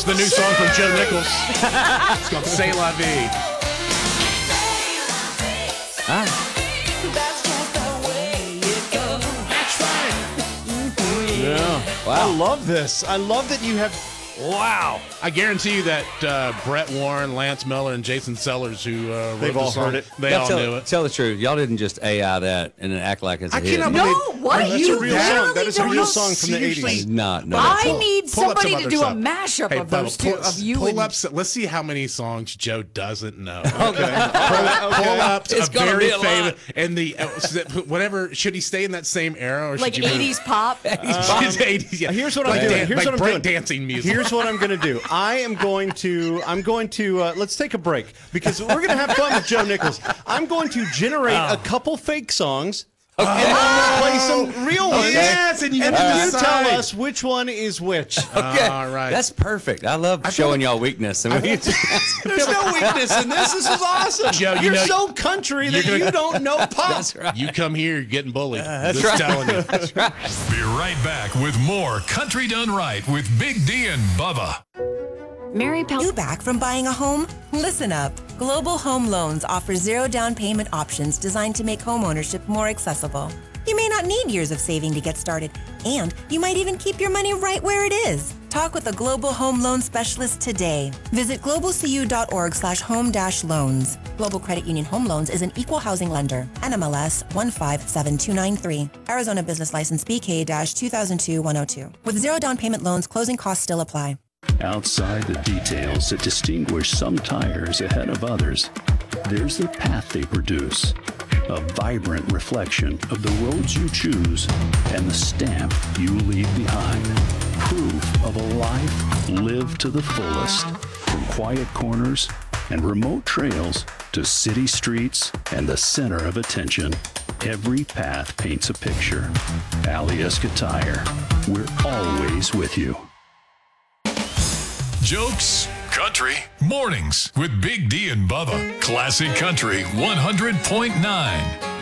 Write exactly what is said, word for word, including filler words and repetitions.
is the new song from Joe Nichols. It's called "C'est La Vie." Ah. Yeah. Wow. I love this. I love that you have. Wow. I guarantee you that uh, Brett Warren, Lance Miller, and Jason Sellers, who uh, wrote They've the all song, heard it. They Y'all all tell, knew it. Tell the truth. Y'all didn't just A I that and then act like it's a I hit. cannot No, believe. what? That's You a real literally song. That is a don't real know- song from the Seriously? eighties. Not, no. I Pull- need pull up some somebody to other do a stuff. mashup Hey, of those Bubba, two, pull, of you pull and... up. some- Let's see how many songs Joe doesn't know. Okay. All right, okay. Pull up It's a gonna very be a lot. famous and the uh, whatever. Should he stay in that same era or Like should you move? eighties pop? It's eighties, yeah. Here's what like I'm doing. dan- Here's like what I'm break doing. dancing music. Here's what I'm going to do. I am going to. I'm going to. Uh, let's take a break because we're going to have fun with Joe Nichols. I'm going to generate a couple fake songs. Okay. And then we'll play some real ones. Yes, and you and have to then you decide. tell us which one is which. Okay. All right. That's perfect. I love showing y'all weakness. I mean, There's no weakness in this. This is awesome. Joe, you you're know- so country that you're gonna- you don't know pop. that's right. You come here, you're getting bullied. that's Just right. telling you. That's right. Be right back with more Country Done Right with Big D and Bubba. Mary Pel- You back from buying a home? Listen up. Global Home Loans offers zero down payment options designed to make homeownership more accessible. You may not need years of saving to get started, and you might even keep your money right where it is. Talk with a Global Home Loan Specialist today. Visit globalcu.org slash home dash loans. Global Credit Union Home Loans is an equal housing lender. N M L S one five seven two nine three. Arizona Business License B K two thousand two one oh two. With zero down payment loans, closing costs still apply. Outside the details that distinguish some tires ahead of others, there's the path they produce, a vibrant reflection of the roads you choose and the stamp you leave behind. Proof of a life lived to the fullest, from quiet corners and remote trails to city streets and the center of attention. Every path paints a picture. Alyeska Tire, we're always with you. Jokes, country, mornings with Big D and Bubba. Classic Country one hundred point nine.